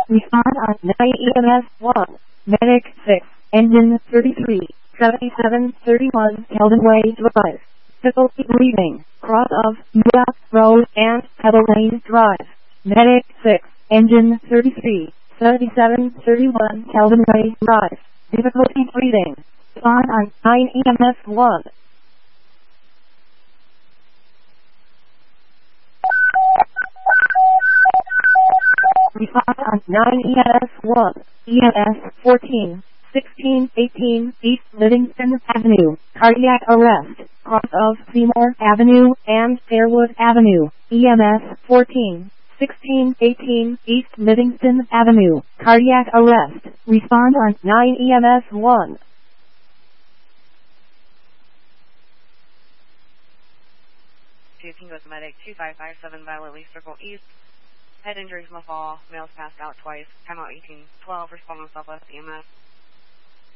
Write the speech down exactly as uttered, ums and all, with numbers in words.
Respond on nine E M S one. Medic six. Engine thirty-three. seventy-seven thirty-one Keldon Way Drive. Difficulty breathing. Cross of Murat Road and Pebble Lane Drive. Medic six. Engine thirty-three. seventy-seven thirty-one Keldon Way Drive. Difficulty breathing. Respond on nine E M S one. Respond on nine E M S one. E M S fourteen. sixteen eighteen East Livingston Avenue. Cardiac arrest. Cross of Seymour Avenue and Fairwood Avenue. E M S fourteen. sixteen eighteen East Livingston Avenue. Cardiac arrest. Respond on nine E M S one. King with medic two five five seven Violet Lee Circle East. Head injuries from the fall. Males passed out twice. Timeout eighteen twelve. Respond with Southwest E M S.